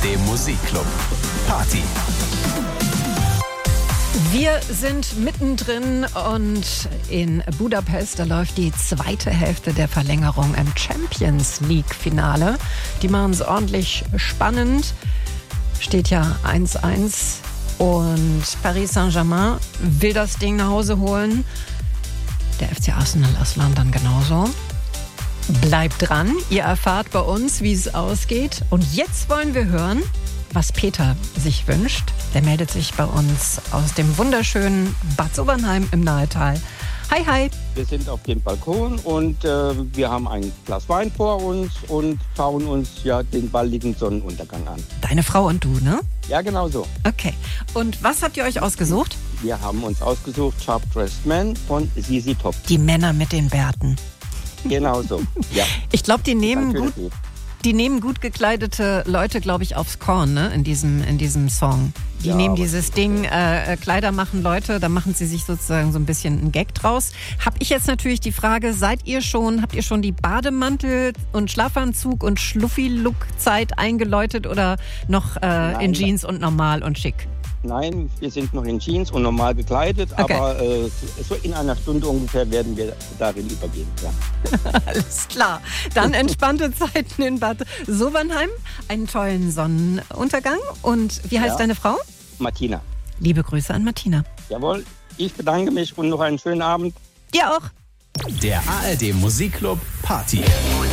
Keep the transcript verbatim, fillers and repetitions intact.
D Musikclub Party. Wir sind mittendrin und in Budapest, da läuft die zweite Hälfte der Verlängerung im Champions League Finale. Die machen es ordentlich spannend. Steht ja eins eins und Paris Saint-Germain will das Ding nach Hause holen. Der F C Arsenal aus London genauso. Bleibt dran, ihr erfahrt bei uns, wie es ausgeht. Und jetzt wollen wir hören, was Peter sich wünscht. Der meldet sich bei uns aus dem wunderschönen Bad Sobernheim im Nahetal. Hi, hi. Wir sind auf dem Balkon und äh, wir haben ein Glas Wein vor uns und schauen uns ja den baldigen Sonnenuntergang an. Deine Frau und du, ne? Ja, genau so. Okay. Und was habt ihr euch ausgesucht? Wir haben uns ausgesucht Sharp Dressed Man von Z Z Top. Die Männer mit den Bärten. Genau so, ja. Ich glaube, die nehmen Danke, gut, Lied. die nehmen gut gekleidete Leute, glaube ich, aufs Korn, ne? In diesem, in diesem Song. Die Ja, nehmen aber dieses ist Ding, äh, Kleider machen Leute, da machen sie sich sozusagen so ein bisschen einen Gag draus. Hab ich jetzt natürlich die Frage, seid ihr schon, habt ihr schon die Bademantel- und Schlafanzug- und Schluffi-Look-Zeit eingeläutet oder noch äh, in Jeans und normal und schick? Nein, wir sind noch in Jeans und normal gekleidet, Okay. aber äh, so in einer Stunde ungefähr werden wir darin übergehen. Ja. Alles klar. Dann entspannte Zeiten in Bad Sobernheim, einen tollen Sonnenuntergang. Und wie heißt Ja. deine Frau? Martina, Liebe Grüße an Martina. jawohl, ich bedanke mich und noch einen schönen Abend. Dir auch. Der A R D Musikclub Party.